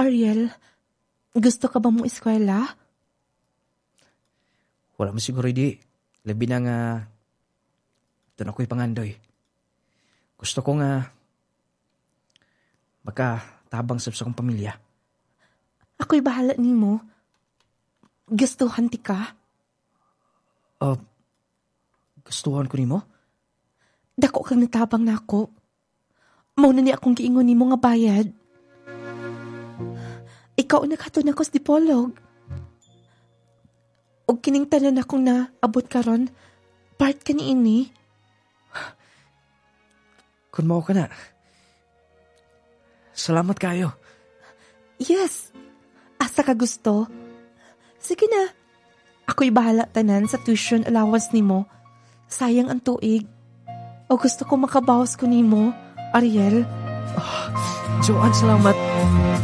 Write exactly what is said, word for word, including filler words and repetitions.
Ariel, gusto ka ba mong eskwela? Wala mo siguro di. Labi na nga doon ako'y pangandoy. Gusto ko nga makatabang sa sa kong pamilya. Ako'y bahala nimo. Gustuhan ti ka? Uh, gustuhan ko nimo? Dako kang natabang na ako. Mauna ni akong giingon nimo nga bayad. Ikaw naghatod ako sa dipolog. Og kining tanan akong naabot karon, part ka ni ini. Kung mao ka na. Salamat kayo. Yes. Asa ka gusto? Sige na. Ako'y bahala tanan sa tuition allowance nimo. Sayang ang tuig. O gusto ko makabawas ko nimo, Ariel. Oh, Joanne, salamat.